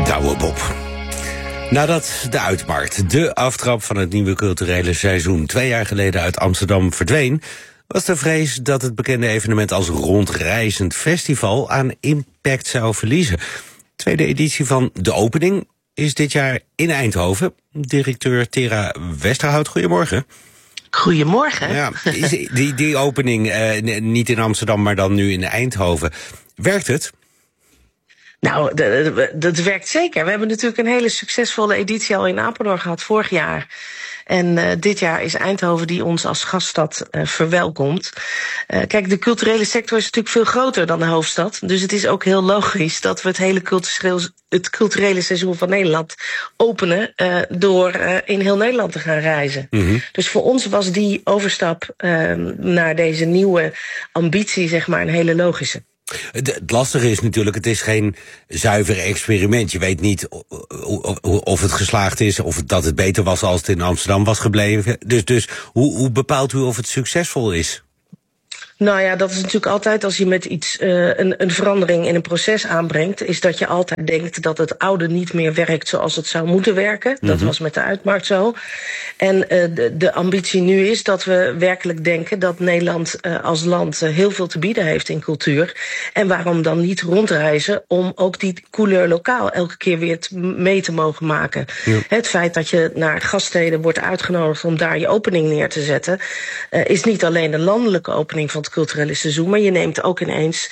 Douwe Bob. Nadat de Uitmarkt, de aftrap van het nieuwe culturele seizoen, 2 jaar geleden uit Amsterdam verdween, was de vrees dat het bekende evenement als rondreizend festival aan impact zou verliezen. Tweede editie van De Opening is dit jaar in Eindhoven. Directeur Tera Westerhout, goedemorgen. Goedemorgen. Ja, is die opening niet in Amsterdam, maar dan nu in Eindhoven. Werkt het? Nou, dat werkt zeker. We hebben natuurlijk een hele succesvolle editie al in Apeldoorn gehad vorig jaar. En dit jaar is Eindhoven die ons als gaststad verwelkomt. Kijk, de culturele sector is natuurlijk veel groter dan de hoofdstad. Dus het is ook heel logisch dat we het culturele seizoen van Nederland openen door in heel Nederland te gaan reizen. Mm-hmm. Dus voor ons was die overstap naar deze nieuwe ambitie, zeg maar, een hele logische. Het lastige is natuurlijk, het is geen zuiver experiment. Je weet niet of het geslaagd is, of dat het beter was als het in Amsterdam was gebleven. Dus hoe bepaalt u of het succesvol is? Nou ja, dat is natuurlijk altijd als je met iets een verandering in een proces aanbrengt, is dat je altijd denkt dat het oude niet meer werkt zoals het zou moeten werken. Mm-hmm. Dat was met de Uitmarkt zo. En de ambitie nu is dat we werkelijk denken dat Nederland als land heel veel te bieden heeft in cultuur. En waarom dan niet rondreizen om ook die couleur lokaal elke keer weer mee te mogen maken. Ja. Het feit dat je naar gaststeden wordt uitgenodigd om daar je opening neer te zetten, is niet alleen de landelijke opening van het culturele seizoen, maar je neemt ook ineens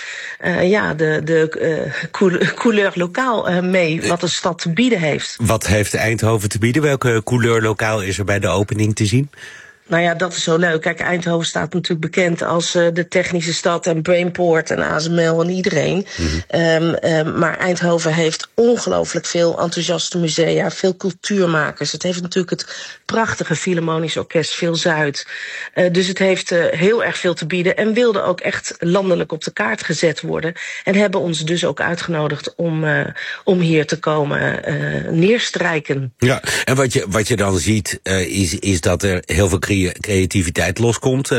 de couleur lokaal mee, wat de stad te bieden heeft. Wat heeft Eindhoven te bieden? Welke couleur lokaal is er bij de opening te zien? Nou ja, dat is zo leuk. Kijk, Eindhoven staat natuurlijk bekend als de technische stad en Brainport en ASML en iedereen. Mm-hmm. Maar Eindhoven heeft ongelooflijk veel enthousiaste musea, veel cultuurmakers. Het heeft natuurlijk het prachtige Philharmonisch Orkest Phil Zuid. Dus het heeft heel erg veel te bieden en wilde ook echt landelijk op de kaart gezet worden. En hebben ons dus ook uitgenodigd om hier te komen neerstrijken. Ja, en wat je dan ziet is dat er heel veel creativiteit loskomt.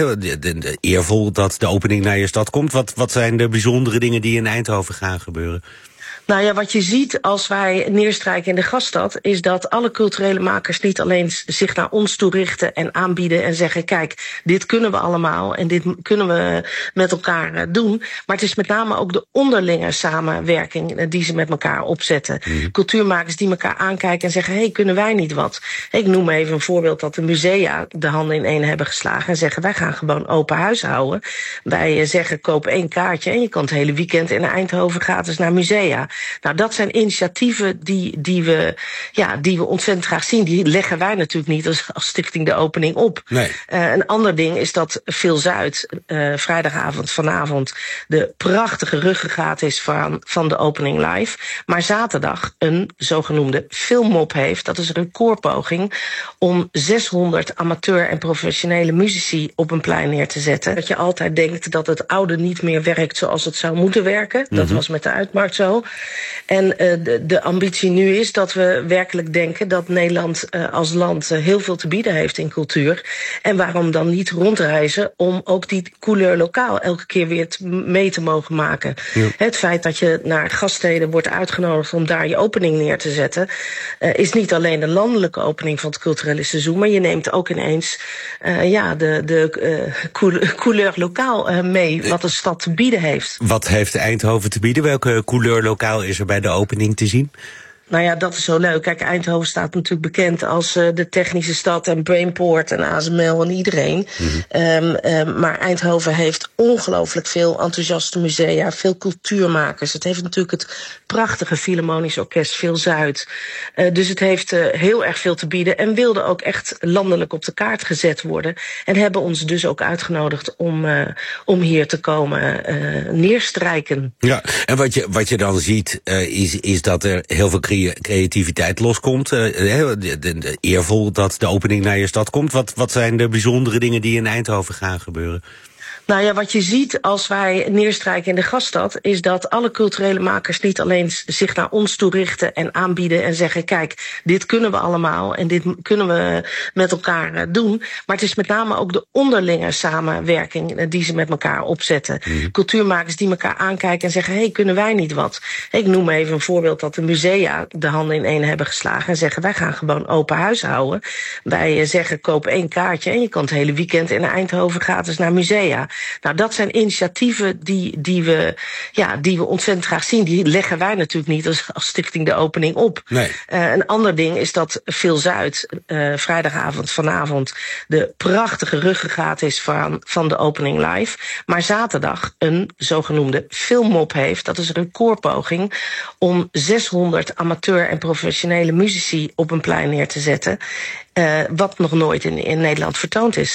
Eervol dat de opening naar je stad komt. Wat zijn de bijzondere dingen die in Eindhoven gaan gebeuren? Nou ja, wat je ziet als wij neerstrijken in de gaststad, is dat alle culturele makers niet alleen zich naar ons toe richten en aanbieden en zeggen, kijk, dit kunnen we allemaal en dit kunnen we met elkaar doen. Maar het is met name ook de onderlinge samenwerking die ze met elkaar opzetten. Mm. Cultuurmakers die elkaar aankijken en zeggen, hey, kunnen wij niet wat? Ik noem even een voorbeeld dat de musea de handen in één hebben geslagen en zeggen, wij gaan gewoon open huis houden. Wij zeggen, koop 1 kaartje en je kan het hele weekend in Eindhoven gratis naar musea. Nou, dat zijn initiatieven die we ontzettend graag zien. Die leggen wij natuurlijk niet als stichting De Opening op. Nee. Een ander ding is dat Phil Zuid vanavond de prachtige ruggengraat is van De Opening live. Maar zaterdag een zogenoemde filmmop heeft. Dat is een recordpoging om 600 amateur en professionele muzici op een plein neer te zetten. Dat je altijd denkt dat het oude niet meer werkt zoals het zou moeten werken. Mm-hmm. Dat was met de Uitmarkt zo. En de ambitie nu is dat we werkelijk denken dat Nederland als land heel veel te bieden heeft in cultuur. En waarom dan niet rondreizen om ook die couleur lokaal elke keer weer mee te mogen maken. Ja. Het feit dat je naar gaststeden wordt uitgenodigd om daar je opening neer te zetten, is niet alleen de landelijke opening van het culturele seizoen, maar je neemt ook ineens de couleur lokaal mee, wat de stad te bieden heeft. Wat heeft Eindhoven te bieden? Welke couleur lokaal is er bij de opening te zien? Nou ja, dat is zo leuk. Kijk, Eindhoven staat natuurlijk bekend als de technische stad en Brainport en ASML en iedereen. Mm-hmm. Maar Eindhoven heeft ongelooflijk veel enthousiaste musea, veel cultuurmakers. Het heeft natuurlijk het prachtige Philharmonisch Orkest Phil Zuid. Dus het heeft heel erg veel te bieden en wilde ook echt landelijk op de kaart gezet worden. En hebben ons dus ook uitgenodigd om hier te komen neerstrijken. Ja, en wat je dan ziet is dat er heel veel creativiteit loskomt. Eervol dat de opening naar je stad komt. Wat zijn de bijzondere dingen die in Eindhoven gaan gebeuren? Nou ja, wat je ziet als wij neerstrijken in de Gaststad is dat alle culturele makers niet alleen zich naar ons toe richten en aanbieden en zeggen, kijk, dit kunnen we allemaal en dit kunnen we met elkaar doen. Maar het is met name ook de onderlinge samenwerking die ze met elkaar opzetten. Cultuurmakers die elkaar aankijken en zeggen, hey, kunnen wij niet wat? Ik noem even een voorbeeld dat de musea de handen in één hebben geslagen en zeggen, wij gaan gewoon open huis houden. Wij zeggen, koop 1 kaartje en je kan het hele weekend in Eindhoven gratis naar musea. Nou, dat zijn initiatieven die we ontzettend graag zien. Die leggen wij natuurlijk niet als Stichting De Opening op. Nee. Een ander ding is dat Phil Zuid vrijdagavond vanavond de prachtige ruggengraat is van De Opening Live. Maar zaterdag een zogenoemde filmmop heeft. Dat is een recordpoging om 600 amateur en professionele muzici op een plein neer te zetten. Wat nog nooit in Nederland vertoond is.